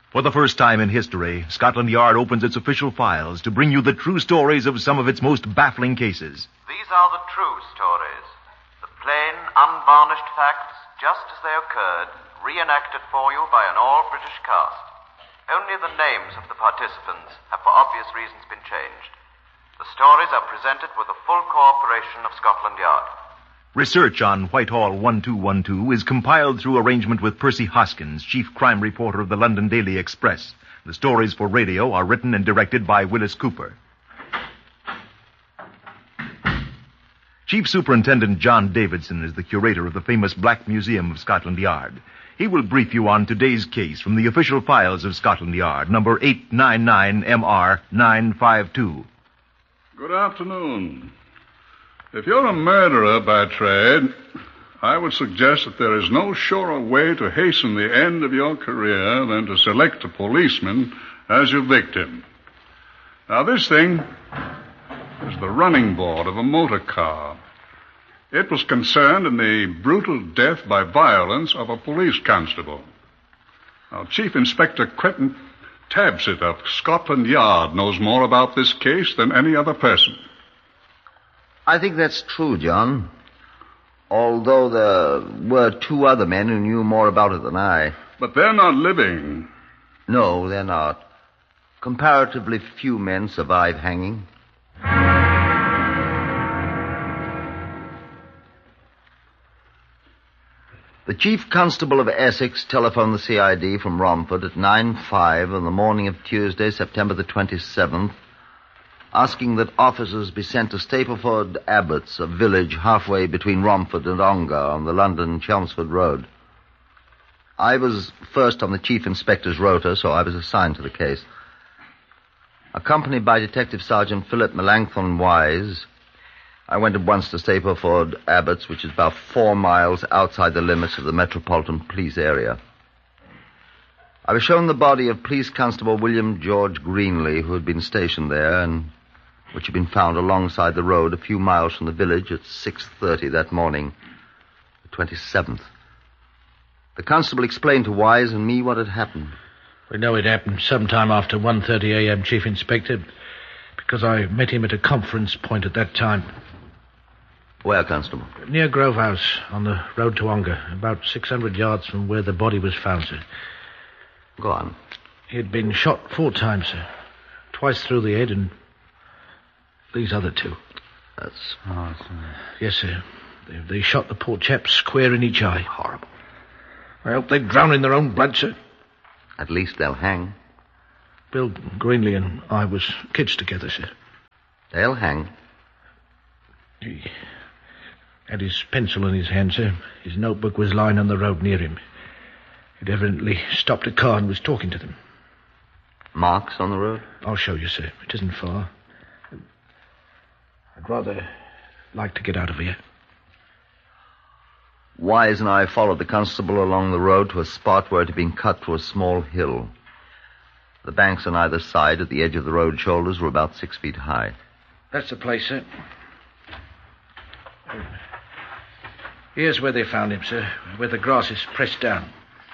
For the first time in history, Scotland Yard opens its official files to bring you the true stories of some of its most baffling cases. These are the true stories. The plain, unvarnished facts, just as they occurred, reenacted for you by an all-British cast. Only the names of the participants have for obvious reasons been changed. The stories are presented with the full cooperation of Scotland Yard. Research on Whitehall 1212 is compiled through arrangement with Percy Hoskins, chief crime reporter of the London Daily Express. The stories for radio are written and directed by Willis Cooper. Chief Superintendent John Davidson is the curator of the famous Black Museum of Scotland Yard. He will brief you on today's case from the official files of Scotland Yard, number 899MR952. Good afternoon. If you're a murderer by trade, I would suggest that there is no surer way to hasten the end of your career than to select a policeman as your victim. Now, this thing is the running board of a motor car. It was concerned in the brutal death by violence of a police constable. Now, Chief Inspector Quentin Tabsit of Scotland Yard knows more about this case than any other person. I think that's true, John. Although there were two other men who knew more about it than I. But they're not living. No, they're not. Comparatively few men survive hanging. The Chief Constable of Essex telephoned the CID from Romford at 9:05 on the morning of Tuesday, September the 27th, asking that officers be sent to Stapleford Abbots, a village halfway between Romford and Ongar on the London-Chelmsford Road. I was first on the Chief Inspector's rota, so I was assigned to the case. Accompanied by Detective Sergeant Philip Melanchthon Wise, I went at once to Stapleford Abbots, which is about 4 miles outside the limits of the Metropolitan Police area. I was shown the body of Police Constable William George Greenley, who had been stationed there and which had been found alongside the road a few miles from the village at 6:30 that morning, the 27th. The constable explained to Wise and me what had happened. We know it happened sometime after 1:30 a.m., Chief Inspector, because I met him at a conference point at that time. Where, Constable? Near Grove House, on the road to Ongar, about 600 yards from where the body was found, sir. Go on. He had been shot 4 times, sir. Twice through the head and these other 2. That's... Yes, sir. They shot the poor chap square in each eye. Horrible. I hope they drown in their own blood, sir. At least they'll hang. Bill Greenley and I was kids together, sir. They'll hang. He had his pencil in his hand, sir. His notebook was lying on the road near him. He'd evidently stopped a car and was talking to them. Marks on the road? I'll show you, sir. It isn't far. I'd rather like to get out of here. Wise and I followed the constable along the road to a spot where it had been cut through a small hill. The banks on either side at the edge of the road shoulders were about 6 feet high. That's the place, sir. Here's where they found him, sir, where the grass is pressed down.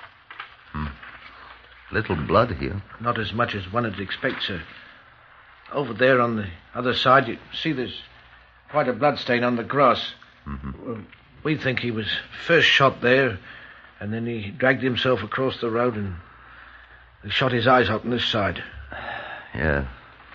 Little blood here. Not as much as one would expect, sir. Over there on the other side, you see there's quite a bloodstain on the grass. Mm-hmm. We think he was first shot there, and then he dragged himself across the road and they shot his eyes out on this side. Yeah.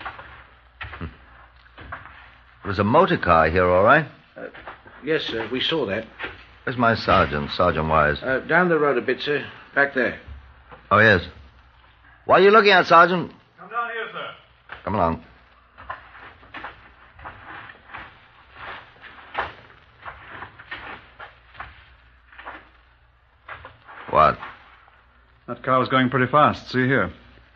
There was a motor car here, all right? Yes, sir, we saw that. Where's my sergeant, Sergeant Wise? Down the road a bit, sir. Back there. Oh, yes. What are you looking at, Sergeant? Come down here, sir. Come along. What? That car was going pretty fast. See here.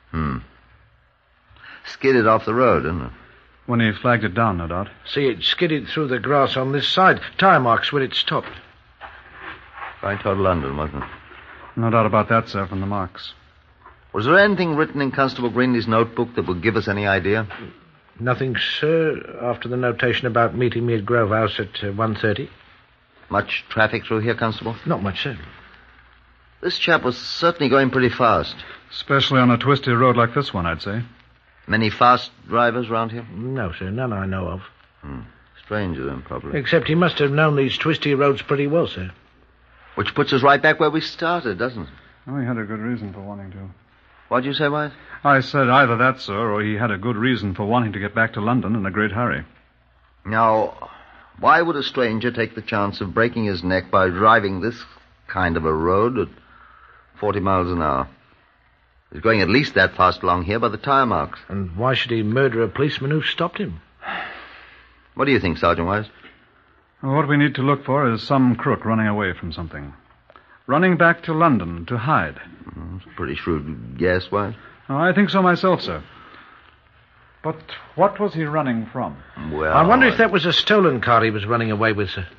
Skidded off the road, didn't it? When he flagged it down, no doubt. See, it skidded through the grass on this side. Tire marks where it stopped. Right toward London, wasn't it? No doubt about that, sir, from the marks. Was there anything written in Constable Greenley's notebook that would give us any idea? Nothing, sir, after the notation about meeting me at Grove House at 1:30. Much traffic through here, Constable? Not much, sir. This chap was certainly going pretty fast. Especially on a twisty road like this one, I'd say. Many fast drivers round here? No, sir, none I know of. Stranger, then, probably. Except he must have known these twisty roads pretty well, sir. Which puts us right back where we started, doesn't it? Oh, he had a good reason for wanting to. What'd you say, Wise? I said either that, sir, or he had a good reason for wanting to get back to London in a great hurry. Now, why would a stranger take the chance of breaking his neck by driving this kind of a road at 40 miles an hour? He's going at least that fast along here by the tire marks. And why should he murder a policeman who stopped him? What do you think, Sergeant Wise? Well, what we need to look for is some crook running away from something. Running back to London to hide. It's a pretty shrewd guess, Wise. Oh, I think so myself, sir. But what was he running from? Well, I wonder if that was a stolen car he was running away with, sir.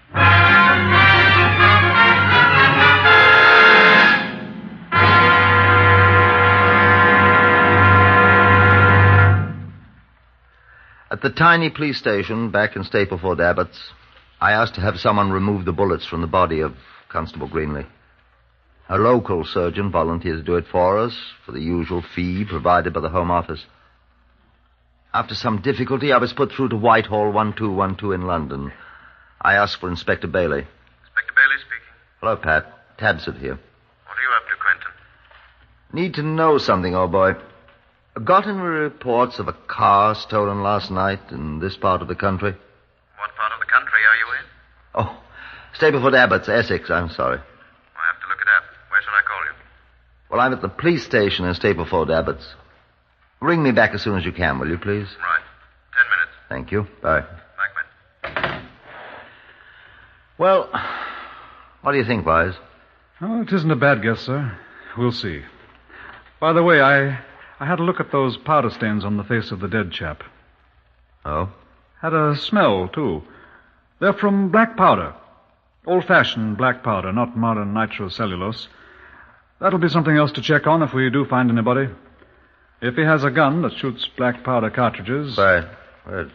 At the tiny police station back in Stapleford Abbots, I asked to have someone remove the bullets from the body of Constable Greenley. A local surgeon volunteered to do it for us for the usual fee provided by the Home Office. After some difficulty, I was put through to Whitehall 1212 in London. I asked for Inspector Bailey. Inspector Bailey speaking. Hello, Pat. Tabsett here. What are you up to, Quentin? Need to know something, old boy. Got any reports of a car stolen last night in this part of the country? What part of the country are you in? Oh, Stapleford Abbots, Essex, I'm sorry. I have to look it up. Where shall I call you? Well, I'm at the police station in Stapleford Abbots. Ring me back as soon as you can, will you, please? Right. 10 minutes. Thank you. Bye. Bye, Quentin. Well, what do you think, Wise? Oh, it isn't a bad guess, sir. We'll see. By the way, I had a look at those powder stains on the face of the dead chap. Oh? Had a smell, too. They're from black powder. Old-fashioned black powder, not modern nitrocellulose. That'll be something else to check on if we do find anybody. If he has a gun that shoots black powder cartridges... Right. Good.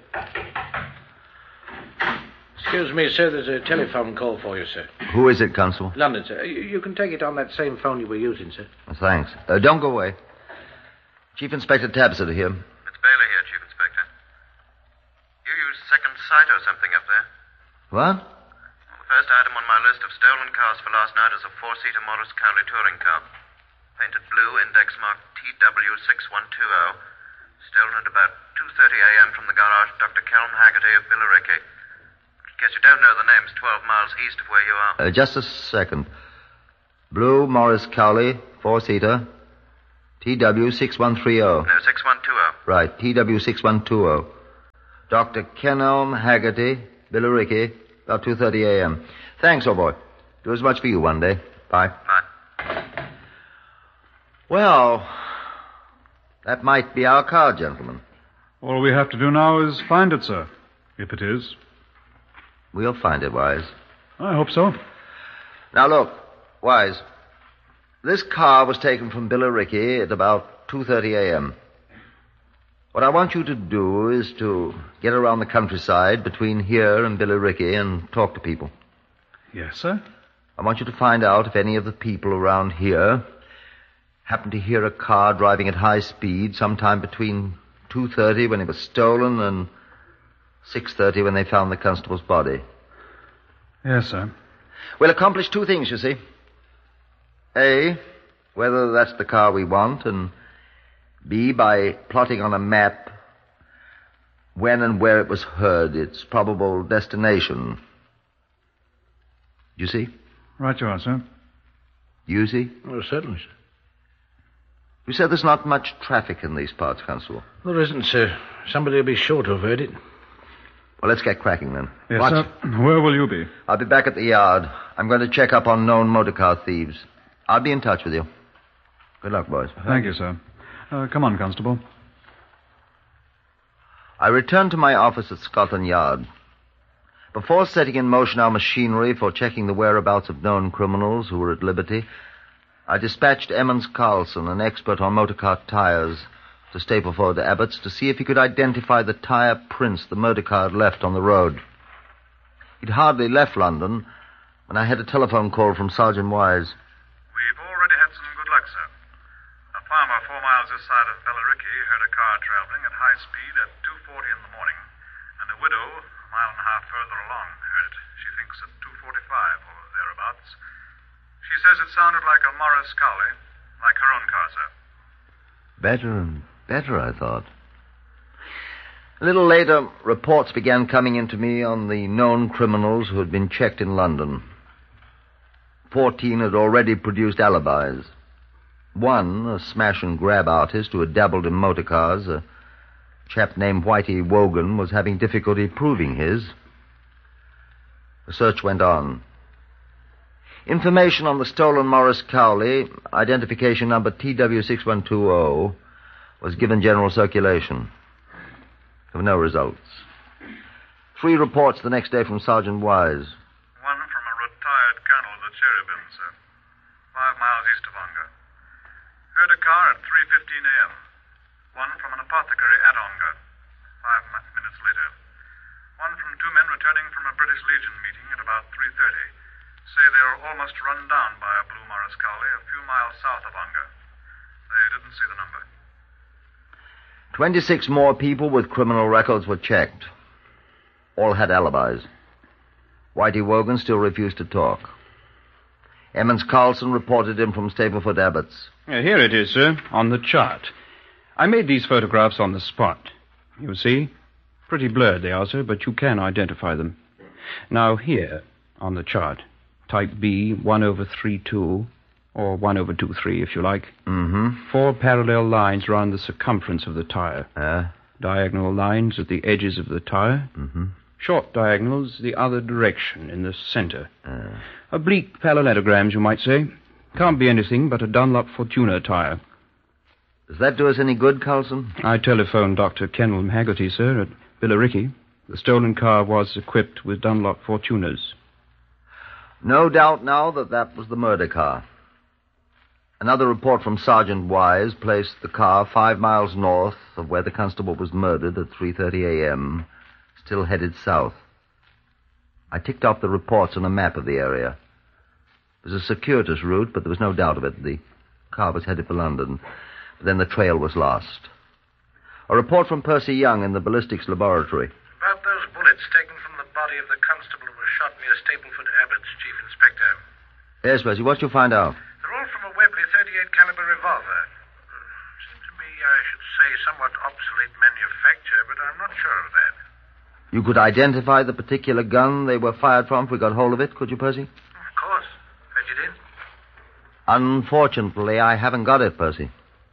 Excuse me, sir. There's a telephone call for you, sir. Who is it, Constable? London, sir. You can take it on that same phone you were using, sir. Thanks. Don't go away. Chief Inspector Tabsett here. It's Bailey here, Chief Inspector. You used second sight or something up there. What? Well, the first item on my list of stolen cars for last night is a four-seater Morris Cowley touring car. Painted blue, index marked TW6120. Stolen at about 2:30 a.m. from the garage of Dr. Kelm Haggerty of Billericay. Guess you don't know the names 12 miles east of where you are. Just a second. Blue Morris Cowley, four-seater. TW6130. No, 6120. Right, TW6120. Dr. Kenelm Haggerty, Billericay, about 2:30 a.m. Thanks, old boy. Do as much for you one day. Bye. Bye. Well, that might be our car, gentlemen. All we have to do now is find it, sir. If it is. We'll find it, Wise. I hope so. Now, look, Wise. This car was taken from Billericay at about 2:30 a.m. What I want you to do is to get around the countryside between here and Billericay and talk to people. Yes, sir? I want you to find out if any of the people around here happen to hear a car driving at high speed sometime between 2:30 when it was stolen and 6:30 when they found the constable's body. Yes, sir. We'll accomplish two things, you see. A, whether that's the car we want, and B, by plotting on a map when and where it was heard, its probable destination. You see? Right you are, sir. You see? Oh, certainly, sir. You said there's not much traffic in these parts, Constable. There isn't, sir. Somebody will be sure to have heard it. Well, let's get cracking then. Yes, Watch. sir. Where will you be? I'll be back at the yard. I'm going to check up on known motorcar thieves. I'll be in touch with you. Good luck, boys. Thank you, sir. Come on, Constable. I returned to my office at Scotland Yard. Before setting in motion our machinery for checking the whereabouts of known criminals who were at liberty, I dispatched Emmons Carlson, an expert on motorcar tires, to Stapleford Abbots to see if he could identify the tire prints the motorcar had left on the road. He'd hardly left London when I had a telephone call from Sergeant Wise. We sir. A farmer 4 miles this side of Bellariki heard a car traveling at high speed at 2:40 in the morning, and a widow, a mile and a half further along, heard it. She thinks at 2:45 or thereabouts. She says it sounded like a Morris Cowley, like her own car, sir. Better and better, I thought. A little later, reports began coming into me on the known criminals who had been checked in London. 14 had already produced alibis. One, a smash-and-grab artist who had dabbled in motor cars, a chap named Whitey Wogan, was having difficulty proving his. The search went on. Information on the stolen Morris Cowley, identification number TW6120, was given general circulation. There were no results. 3 reports the next day from Sergeant Wise. One from a retired colonel of the Cherubim, sir. 5 miles east of Ongar. Heard a car at 3:15 a.m. One from an apothecary at Ongar. 5 minutes later. One from 2 men returning from a British Legion meeting at about 3:30. Say they were almost run down by a blue Morris Cowley a few miles south of Ongar. They didn't see the number. 26 more people with criminal records were checked. All had alibis. Whitey Wogan still refused to talk. Emmons Carlson reported him from Stapleford Abbots. Here it is, sir, on the chart. I made these photographs on the spot. You see? Pretty blurred they are, sir, but you can identify them. Now here, on the chart, type B, 1/32, or 1/23, if you like. Mm-hmm. 4 parallel lines round the circumference of the tire. Diagonal lines at the edges of the tire. Mm-hmm. Short diagonals the other direction, in the center. Oblique parallelograms, you might say. Can't be anything but a Dunlop Fortuna tire. Does that do us any good, Carlson? I telephoned Dr. Kenelm Haggerty, sir, at Billericay. The stolen car was equipped with Dunlop Fortunas. No doubt now that that was the murder car. Another report from Sergeant Wise placed the car 5 miles north of where the constable was murdered at 3:30 a.m., still headed south. I ticked off the reports on a map of the area. It was a circuitous route, but there was no doubt of it. The car was headed for London. But then the trail was lost. A report from Percy Young in the ballistics laboratory. About those bullets taken from the body of the constable who was shot near Stapleford Abbots, Chief Inspector. Yes, Percy, what'd you find out? They're all from a Webley .38 caliber revolver. Seems to me, I should say, somewhat obsolete manufacture, but I'm not sure of that. You could identify the particular gun they were fired from if we got hold of it, could you, Percy? Of course. Bet you did. Unfortunately, I haven't got it, Percy.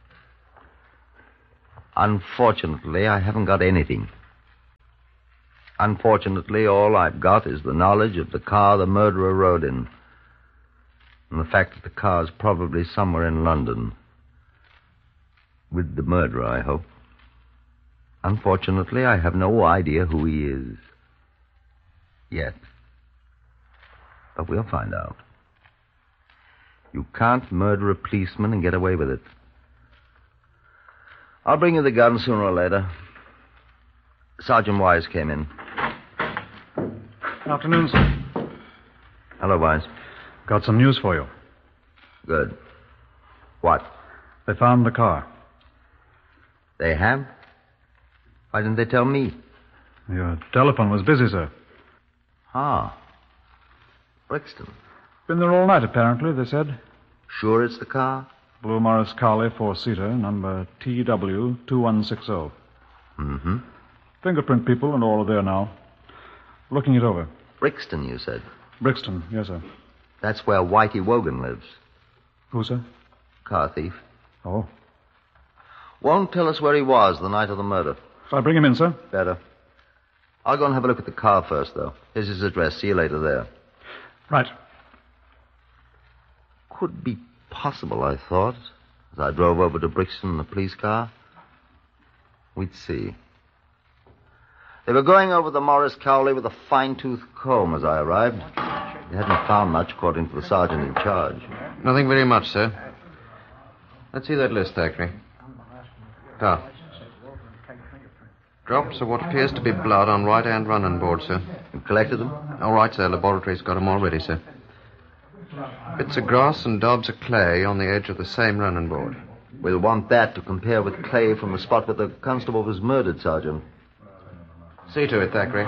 Unfortunately, I haven't got anything. Unfortunately, all I've got is the knowledge of the car the murderer rode in. And the fact that the car's probably somewhere in London. With the murderer, I hope. Unfortunately, I have no idea who he is. Yet. But we'll find out. You can't murder a policeman and get away with it. I'll bring you the gun sooner or later. Sergeant Wise came in. Afternoon, sir. Hello, Wise. Got some news for you. Good. What? They found the car. They have? Why didn't they tell me? Your telephone was busy, sir. Ah. Brixton. Been there all night, apparently, they said. Sure it's the car? Blue Morris Cowley, 4-seater, number TW2160. Mm-hmm. Fingerprint people and all are there now. Looking it over. Brixton, you said? Brixton, yes, sir. That's where Whitey Wogan lives. Who, sir? Car thief. Oh. Won't tell us where he was the night of the murder. Shall I bring him in, sir? Better. I'll go and have a look at the car first, though. Here's his address. See you later there. Right. Could be possible, I thought, as I drove over to Brixton in the police car. We'd see. They were going over the Morris Cowley with a fine-tooth comb as I arrived. They hadn't found much, according to the sergeant in charge. Nothing very much, sir. Let's see that list, Thackeray. Drops of what appears to be blood on right-hand running board, sir. You collected them? All right, sir. Laboratory's got them already, sir. Bits of grass and daubs of clay on the edge of the same running board. We'll want that to compare with clay from the spot where the constable was murdered, Sergeant. See to it, Thackeray.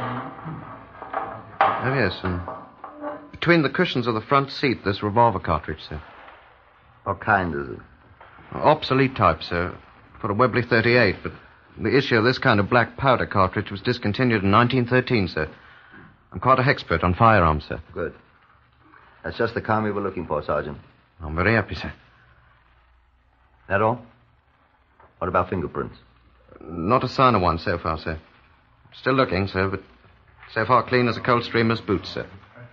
Oh, yes, and between the cushions of the front seat, this revolver cartridge, sir. What kind is it? Obsolete type, sir, for a Webley 38, but the issue of this kind of black powder cartridge was discontinued in 1913, sir. I'm quite an expert on firearms, sir. Good. That's just the kind we were looking for, Sergeant. I'm very happy, sir. That all? What about fingerprints? Not a sign of one so far, sir. Still looking, sir, but so far clean as a Coldstreamer's boots, sir.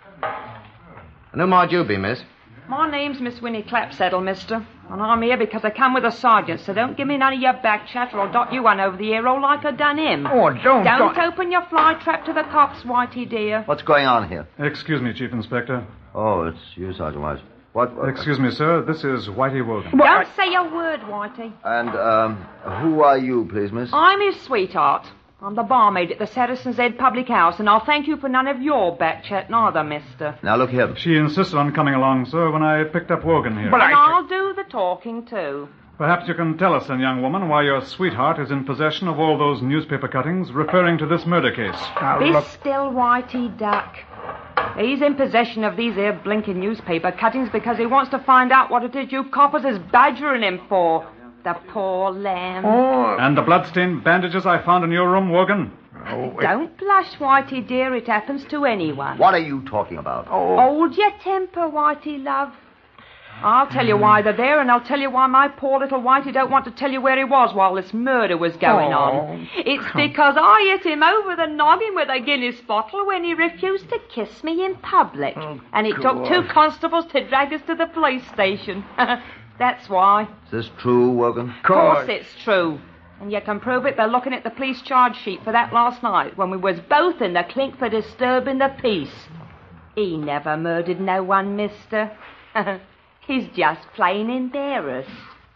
And who might you be, miss? My name's Miss Winnie Clapsaddle, mister. And I'm here because I come with a sergeant, so don't give me none of your back chatter or dot you one over the ear roll like I done him. Oh, don't open your fly trap to the cops, Whitey dear. What's going on here? Excuse me, Chief Inspector. Oh, it's you, Sergeant Wise. What? Excuse me, sir. This is Whitey Wogan. Don't say a word, Whitey. And, who are you, please, miss? I'm his sweetheart. I'm the barmaid at the Saracens Head Public House, and I'll thank you for none of your back chat neither, mister. Now, look here. She insisted on coming along, sir, when I picked up Wogan here. And I'll do the talking, too. Perhaps you can tell us, then, young woman, why your sweetheart is in possession of all those newspaper cuttings referring to this murder case. Be still, Whitey Duck. He's in possession of these here blinking newspaper cuttings because he wants to find out what it is you coppers is badgering him for. The poor lamb. Oh. And the blood-stained bandages I found in your room, Wogan? Don't blush, Whitey dear. It happens to anyone. What are you talking about? Hold your temper, Whitey love. I'll tell you why they're there, and I'll tell you why my poor little Whitey don't want to tell you where he was while this murder was going on. It's because I hit him over the noggin with a Guinness bottle when he refused to kiss me in public. And it took 2 constables to drag us to the police station. That's why. Is this true, Wogan? Of course it's true. And you can prove it by looking at the police charge sheet for that last night when we was both in the clink for disturbing the peace. He never murdered no one, mister. He's just plain embarrassed.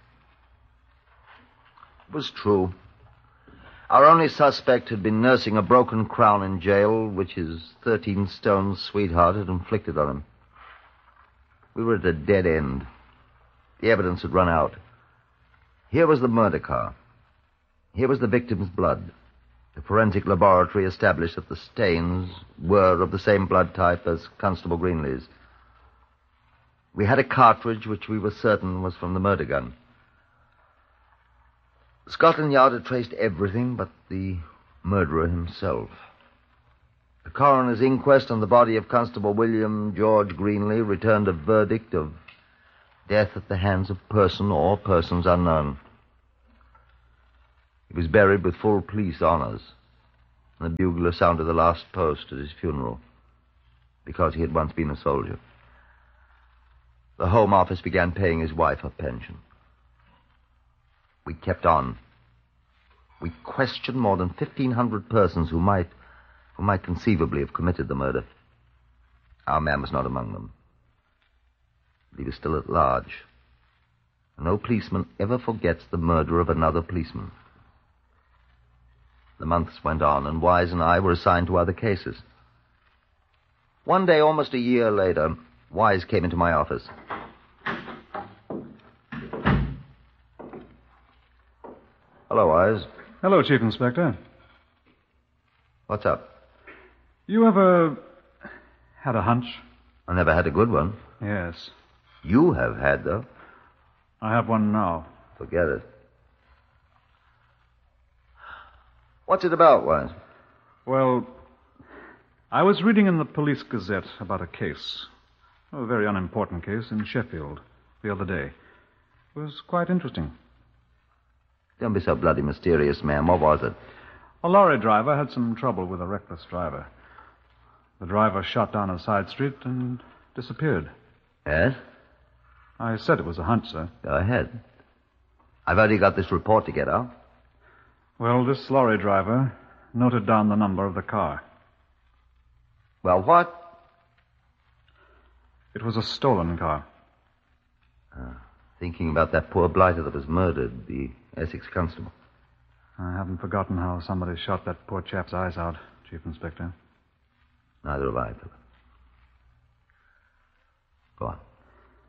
It was true. Our only suspect had been nursing a broken crown in jail, which his 13-stone sweetheart had inflicted on him. We were at a dead end. The evidence had run out. Here was the murder car. Here was the victim's blood. The forensic laboratory established that the stains were of the same blood type as Constable Greenlee's. We had a cartridge which we were certain was from the murder gun. Scotland Yard had traced everything but the murderer himself. The coroner's inquest on the body of Constable William George Greenlee returned a verdict of death at the hands of person or persons unknown. He was buried with full police honors, and the bugler sounded the last post at his funeral, because he had once been a soldier. The Home Office began paying his wife her pension. We kept on. We questioned more than 1,500 persons who might conceivably have committed the murder. Our man was not among them. But he was still at large. No policeman ever forgets the murder of another policeman. The months went on, and Wise and I were assigned to other cases. One day, almost a year later, Wise came into my office. Hello, Wise. Hello, Chief Inspector. What's up? You ever had a hunch? I never had a good one. Yes. You have had, though. I have one now. Forget it. What's it about, Wise? Well, I was reading in the Police Gazette about a case. A very unimportant case in Sheffield the other day. It was quite interesting. Don't be so bloody mysterious, ma'am. What was it? A lorry driver had some trouble with a reckless driver. The driver shot down a side street and disappeared. Yes? I said it was a hunch, sir. Go ahead. I've only got this report to get out. Well, this lorry driver noted down the number of the car. Well, what? It was a stolen car. Thinking about that poor blighter that was murdered, the Essex constable. I haven't forgotten how somebody shot that poor chap's eyes out, Chief Inspector. Neither have I, Philip. Go on.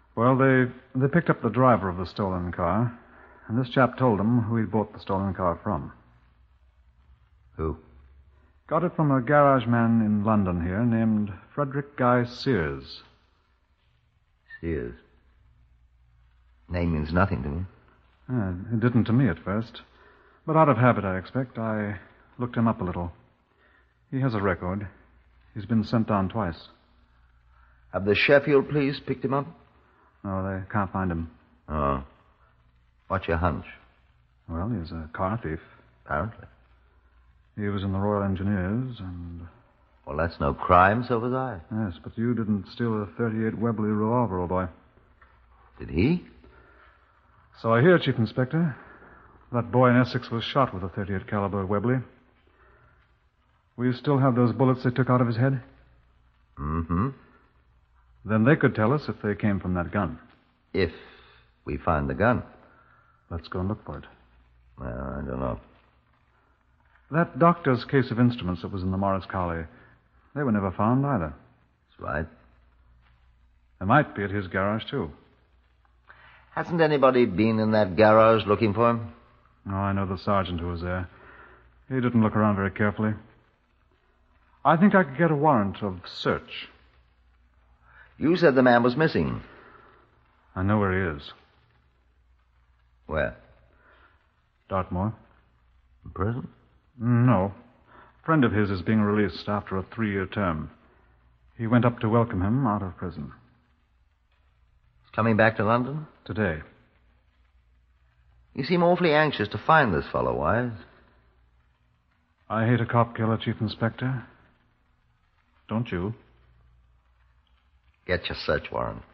Well, they picked up the driver of the stolen car, and this chap told them who he'd bought the stolen car from. Who? Got it from a garage man in London here named Frederick Guy Sears. Sears. Name means nothing to me. It didn't to me at first. But out of habit, I expect, I looked him up a little. He has a record. He's been sent down twice. Have the Sheffield police picked him up? No, they can't find him. Oh. What's your hunch? Well, he's a car thief. Apparently. He was in the Royal Engineers, and... Well, that's no crime, so was I. Yes, but you didn't steal a .38 Webley revolver, old boy. Did he? So I hear, Chief Inspector. That boy in Essex was shot with a .38 caliber Webley. Will you still have those bullets they took out of his head? Mm-hmm. Then they could tell us if they came from that gun. If we find the gun. Let's go and look for it. Well, I don't know. That doctor's case of instruments that was in the Morris Collie, they were never found either. That's right. They might be at his garage, too. Hasn't anybody been in that garage looking for him? No, I know the sergeant who was there. He didn't look around very carefully. I think I could get a warrant of search. You said the man was missing. I know where he is. Where? Dartmoor. In prison? No. A friend of his is being released after a 3-year term. He went up to welcome him out of prison. He's coming back to London? Today. You seem awfully anxious to find this fellow, Wise. I hate a cop killer, Chief Inspector. Don't you? Get your search warrant.